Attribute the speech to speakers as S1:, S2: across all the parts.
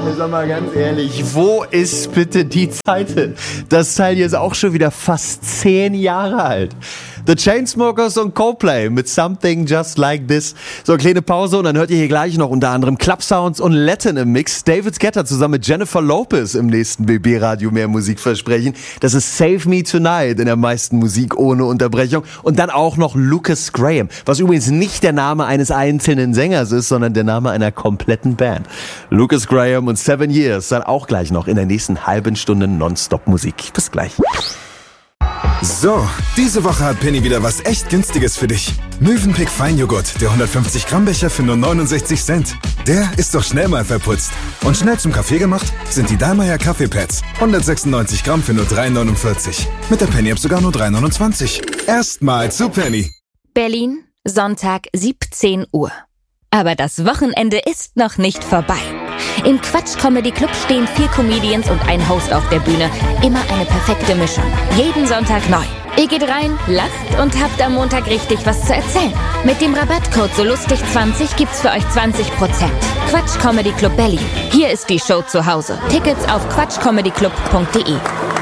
S1: Sag mal ganz ehrlich, wo ist bitte die Zeit hin? Das Teil hier ist auch schon wieder fast 10 Jahre alt. The Chainsmokers und Coldplay mit Something Just Like This. So, kleine Pause und dann hört ihr hier gleich noch unter anderem Club Sounds und Latin im Mix. David Guetta zusammen mit Jennifer Lopez im nächsten BB-Radio mehr Musikversprechen. Das ist Save Me Tonight in der meisten Musik ohne Unterbrechung. Und dann auch noch Lucas Graham, was übrigens nicht der Name eines einzelnen Sängers ist, sondern der Name einer kompletten Band. Lucas Graham und 7 Years dann auch gleich noch in der nächsten halben Stunde Nonstop-Musik. Bis gleich.
S2: So, diese Woche hat Penny wieder was echt Günstiges für dich. Mövenpick Feinjoghurt, der 150 Gramm Becher für nur 69 Cent. Der ist doch schnell mal verputzt. Und schnell zum Kaffee gemacht sind die Dallmayr Kaffeepads. 196 Gramm für nur 3,49. Mit der Penny-App sogar nur 3,29. Erstmal zu Penny.
S3: Berlin, Sonntag 17 Uhr. Aber das Wochenende ist noch nicht vorbei. Im Quatsch Comedy Club stehen 4 Comedians und ein Host auf der Bühne. Immer eine perfekte Mischung. Jeden Sonntag neu. Ihr geht rein, lacht und habt am Montag richtig was zu erzählen. Mit dem Rabattcode SOLUSTIG20 gibt's für euch 20%. Quatsch Comedy Club Berlin. Hier ist die Show zu Hause. Tickets auf quatschcomedyclub.de.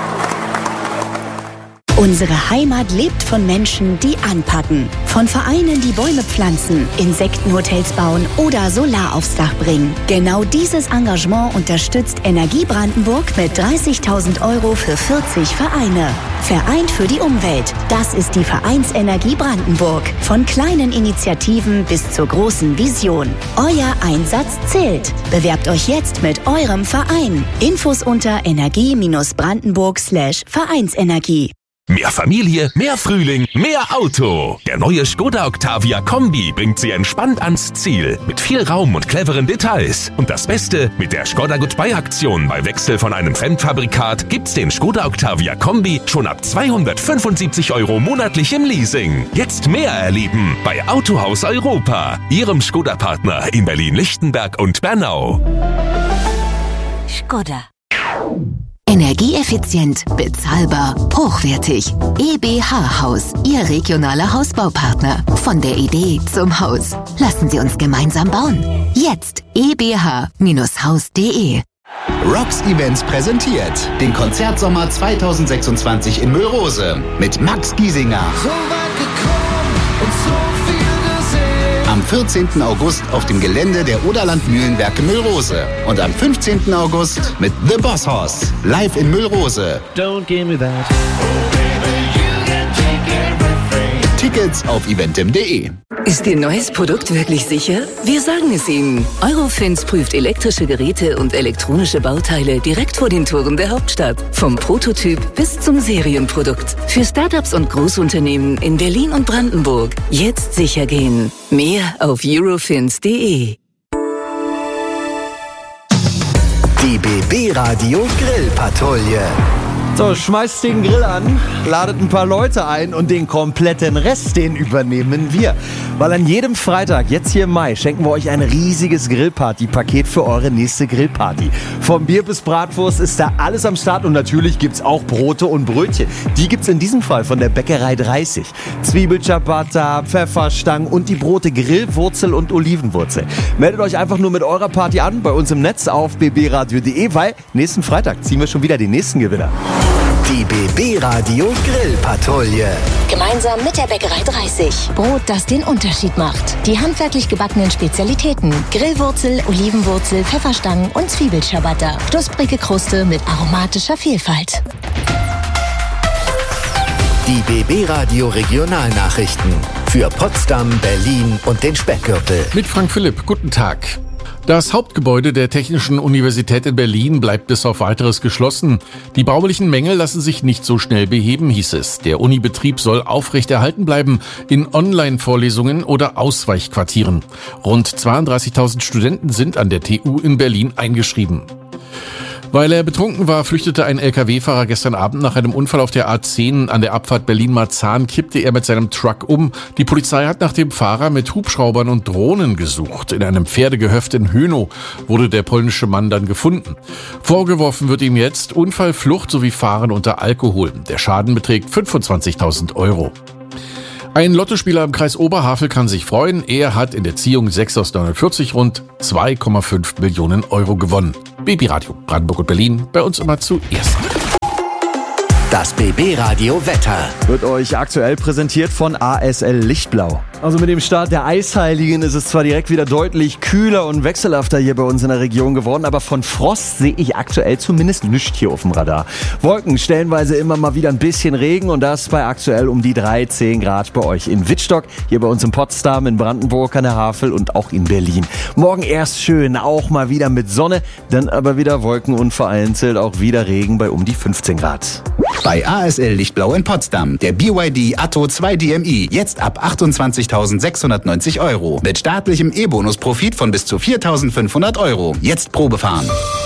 S4: Unsere Heimat lebt von Menschen, die anpacken. Von Vereinen, die Bäume pflanzen, Insektenhotels bauen oder Solar aufs Dach bringen. Genau dieses Engagement unterstützt Energie Brandenburg mit 30.000 € für 40 Vereine. Vereint für die Umwelt. Das ist die Vereinsenergie Brandenburg. Von kleinen Initiativen bis zur großen Vision. Euer Einsatz zählt. Bewerbt euch jetzt mit eurem Verein. Infos unter energie-brandenburg/Vereinsenergie.
S5: Mehr Familie, mehr Frühling, mehr Auto. Der neue Skoda Octavia Kombi bringt Sie entspannt ans Ziel. Mit viel Raum und cleveren Details. Und das Beste, mit der Skoda Goodbye-Aktion bei Wechsel von einem Fremdfabrikat gibt's den Skoda Octavia Kombi schon ab 275 € monatlich im Leasing. Jetzt mehr erleben bei Autohaus Europa. Ihrem Skoda-Partner in Berlin-Lichtenberg und Bernau.
S4: Skoda.
S6: Energieeffizient, bezahlbar, hochwertig. EBH Haus, Ihr regionaler Hausbaupartner. Von der Idee zum Haus. Lassen Sie uns gemeinsam bauen. Jetzt ebh-haus.de.
S7: Rocks Events präsentiert den Konzertsommer 2026 in Müllrose mit Max Giesinger.
S8: So weit gekommen und so viel gesehen.
S7: Am 14. August auf dem Gelände der Oderland Mühlenwerke Müllrose. Und am 15. August mit The Boss Hoss live in Müllrose.
S8: Don't give me that.
S7: Tickets auf eventim.de.
S9: Ist Ihr neues Produkt wirklich sicher? Wir sagen es Ihnen. Eurofins prüft elektrische Geräte und elektronische Bauteile direkt vor den Toren der Hauptstadt. Vom Prototyp bis zum Serienprodukt. Für Startups und Großunternehmen in Berlin und Brandenburg. Jetzt sicher gehen. Mehr auf eurofins.de.
S7: Die BB Radio Grillpatrouille.
S1: So, schmeißt den Grill an, ladet ein paar Leute ein und den kompletten Rest, den übernehmen wir. Weil an jedem Freitag, jetzt hier im Mai, schenken wir euch ein riesiges Grillparty-Paket für eure nächste Grillparty. Vom Bier bis Bratwurst ist da alles am Start und natürlich gibt's auch Brote und Brötchen. Die gibt's in diesem Fall von der Bäckerei 30. Zwiebelciabatta, Pfefferstangen und die Brote Grillwurzel und Olivenwurzel. Meldet euch einfach nur mit eurer Party an bei uns im Netz auf bbradio.de, weil nächsten Freitag ziehen wir schon wieder den nächsten Gewinner.
S7: Die BB Radio Grillpatrouille.
S4: Gemeinsam mit der Bäckerei 30. Brot, das den Unterschied macht. Die handwerklich gebackenen Spezialitäten. Grillwurzel, Olivenwurzel, Pfefferstangen und Zwiebelciabatta. Knusprige Kruste mit aromatischer Vielfalt.
S7: Die BB Radio Regionalnachrichten. Für Potsdam, Berlin und den Speckgürtel.
S10: Mit Frank Philipp, guten Tag. Das Hauptgebäude der Technischen Universität in Berlin bleibt bis auf Weiteres geschlossen. Die baulichen Mängel lassen sich nicht so schnell beheben, hieß es. Der Unibetrieb soll aufrechterhalten bleiben in Online-Vorlesungen oder Ausweichquartieren. Rund 32.000 Studenten sind an der TU in Berlin eingeschrieben. Weil er betrunken war, flüchtete ein Lkw-Fahrer gestern Abend nach einem Unfall auf der A10 an der Abfahrt Berlin-Marzahn, kippte er mit seinem Truck um. Die Polizei hat nach dem Fahrer mit Hubschraubern und Drohnen gesucht. In einem Pferdegehöft in Hönow wurde der polnische Mann dann gefunden. Vorgeworfen wird ihm jetzt Unfall, Flucht sowie Fahren unter Alkohol. Der Schaden beträgt 25.000 €. Ein Lottospieler im Kreis Oberhavel kann sich freuen. Er hat in der Ziehung 6 aus 940 rund 2,5 Millionen Euro gewonnen. BB Radio Brandenburg und Berlin, bei uns immer zuerst.
S11: Das BB Radio Wetter
S1: wird euch aktuell präsentiert von ASL Lichtblau. Also mit dem Start der Eisheiligen ist es zwar direkt wieder deutlich kühler und wechselhafter hier bei uns in der Region geworden, aber von Frost sehe ich aktuell zumindest nichts hier auf dem Radar. Wolken, stellenweise immer mal wieder ein bisschen Regen und das bei aktuell um die 13 Grad bei euch in Wittstock, hier bei uns in Potsdam, in Brandenburg an der Havel und auch in Berlin. Morgen erst schön, auch mal wieder mit Sonne, dann aber wieder Wolken und vereinzelt auch wieder Regen bei um die 15 Grad.
S7: Bei ASL Lichtblau in Potsdam, der BYD Atto 2 DMI, jetzt ab 28.690 Euro. Mit staatlichem E-Bonus-Profit von bis zu 4.500 Euro. Jetzt Probefahren.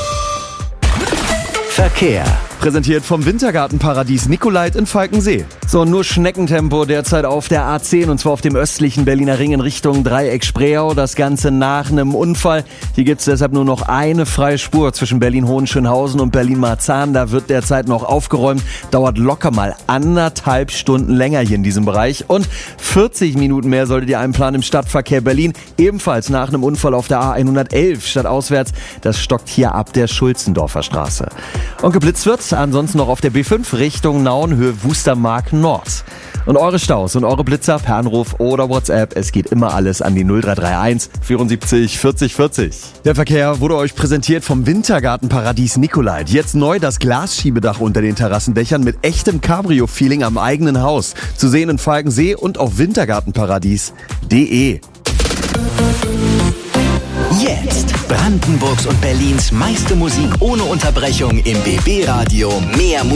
S11: Verkehr.
S1: Präsentiert vom Wintergartenparadies Nicolait in Falkensee. So, nur Schneckentempo derzeit auf der A10 und zwar auf dem östlichen Berliner Ring in Richtung Dreieck-Spreeau. Das Ganze nach einem Unfall. Hier gibt's deshalb nur noch eine freie Spur zwischen Berlin-Hohenschönhausen und Berlin-Marzahn. Da wird derzeit noch aufgeräumt. Dauert locker mal 1,5 Stunden länger hier in diesem Bereich. Und 40 Minuten mehr solltet ihr einplanen im Stadtverkehr Berlin. Ebenfalls nach einem Unfall auf der A111 stadtauswärts. Das stockt hier ab der Schulzendorfer Straße. Und geblitzt wird ansonsten noch auf der B5 Richtung Nauen, Höhe Wustermark Nord. Und eure Staus und eure Blitzer per Anruf oder WhatsApp, es geht immer alles an die 0331 74 40 40. Der Verkehr wurde euch präsentiert vom Wintergartenparadies Nicolait. Jetzt neu das Glasschiebedach unter den Terrassendächern mit echtem Cabrio-Feeling am eigenen Haus. Zu sehen in Falkensee und auf wintergartenparadies.de.
S11: Jetzt Brandenburgs und Berlins meiste Musik ohne Unterbrechung im BB Radio. Mehr Musik.